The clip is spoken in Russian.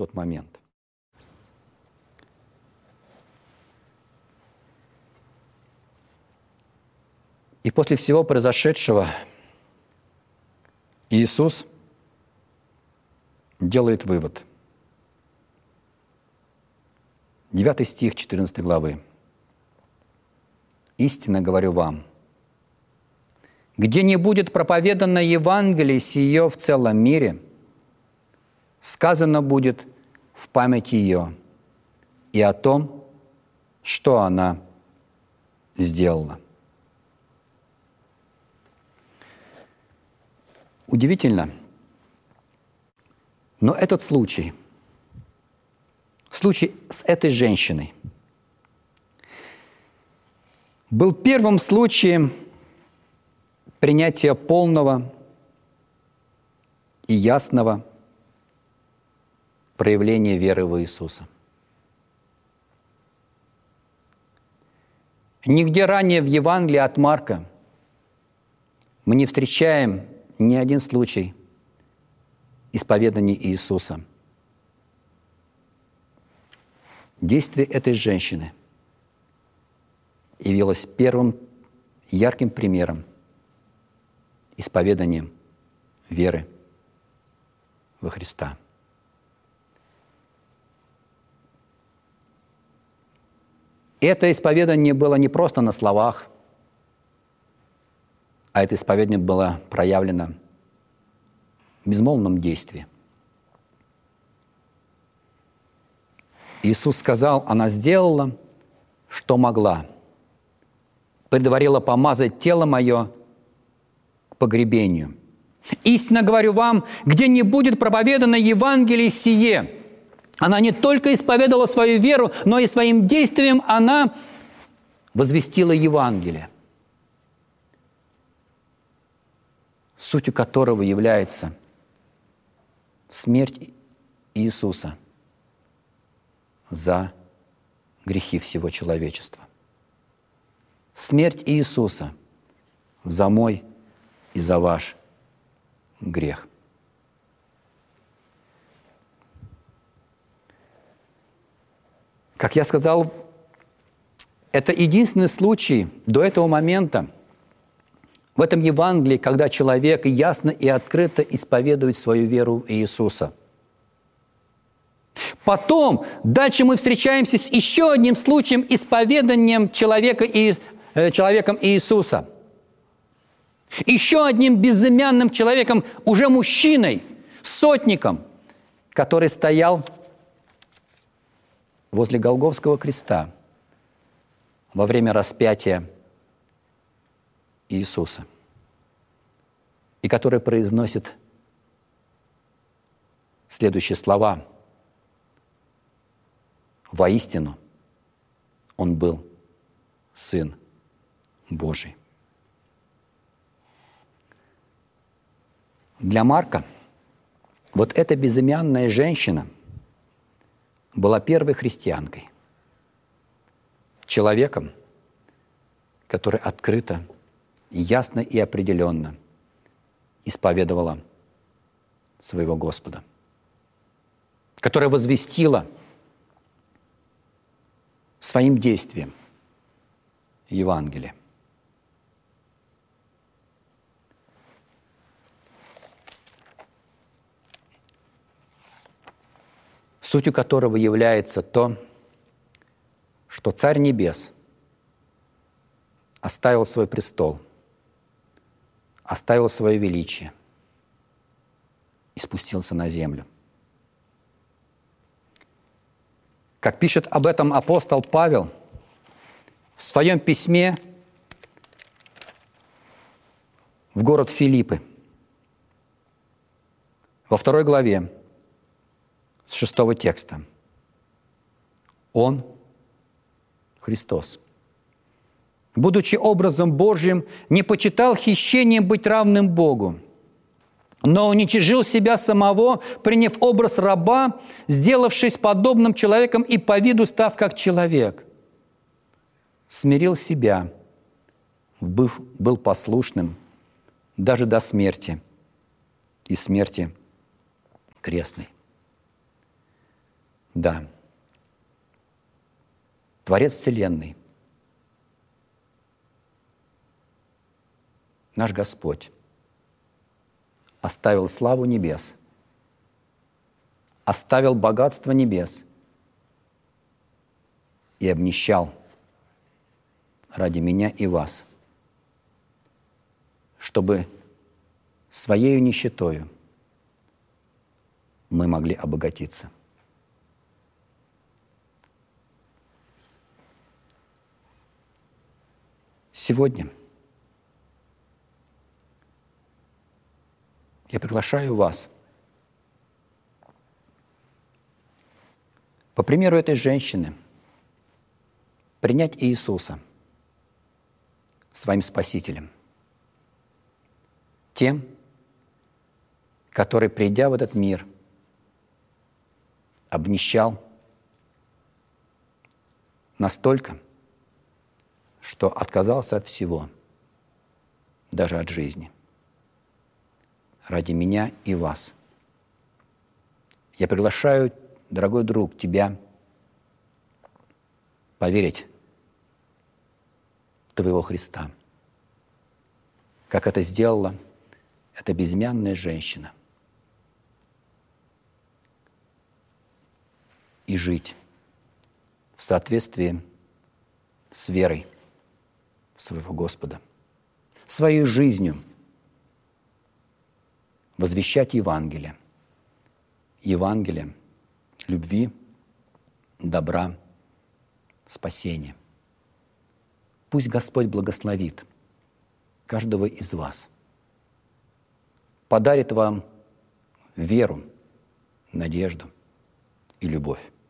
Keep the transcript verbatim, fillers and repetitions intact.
тот момент. И после всего произошедшего Иисус делает вывод. девятый стих четырнадцатой главы. «Истинно говорю вам, где не будет проповедано Евангелие сие в целом мире, сказано будет в память ее и о том, что она сделала». Удивительно, но этот случай, случай с этой женщиной, был первым случаем принятия полного и ясного проявления веры в Иисуса. Нигде ранее в Евангелии от Марка мы не встречаем ни один случай исповедания Иисуса. Действие этой женщины явилось первым ярким примером исповедания веры во Христа. Это исповедание было не просто на словах, а это исповедание было проявлено в безмолвном действии. Иисус сказал, она сделала, что могла, предварила помазать тело мое к погребению. Истинно говорю вам, где не будет проповедано Евангелие сие, она не только исповедала свою веру, но и своим действием она возвестила Евангелие, сутью которого является смерть Иисуса за грехи всего человечества. Смерть Иисуса за мой и за ваш грех. Как я сказал, это единственный случай до этого момента в этом Евангелии, когда человек ясно и открыто исповедует свою веру в Иисуса. Потом, дальше мы встречаемся с еще одним случаем исповеданием человека и, э, человеком Иисуса. Еще одним безымянным человеком, уже мужчиной, сотником, который стоял возле Голгофского креста во время распятия Иисуса, и который произносит следующие слова: «Воистину, Он был Сын Божий». Для Марка вот эта безымянная женщина была первой христианкой, человеком, который открыто, ясно и определенно исповедовала своего Господа, которая возвестила своим действием Евангелие. Сутью которого является то, что Царь Небес оставил свой престол, оставил свое величие и спустился на землю. Как пишет об этом апостол Павел в своем письме в город Филиппы, во второй главе, с шестого текста. Он, Христос, будучи образом Божьим, не почитал хищением быть равным Богу, но уничижил себя самого, приняв образ раба, сделавшись подобным человеком и по виду став как человек. Смирил себя, быв, был послушным даже до смерти и смерти крестной. Да, Творец Вселенной, наш Господь, оставил славу небес, оставил богатство небес и обнищал ради меня и вас, чтобы своею нищетою мы могли обогатиться. Сегодня я приглашаю вас, по примеру этой женщины, принять Иисуса своим Спасителем, тем, который, придя в этот мир, обнищал настолько, что отказался от всего, даже от жизни, ради меня и вас. Я приглашаю, дорогой друг, тебя поверить в твоего Христа, как это сделала эта безымянная женщина, и жить в соответствии с верой в своего Господа, своей жизнью возвещать Евангелие, Евангелие любви, добра, спасения. Пусть Господь благословит каждого из вас, подарит вам веру, надежду и любовь.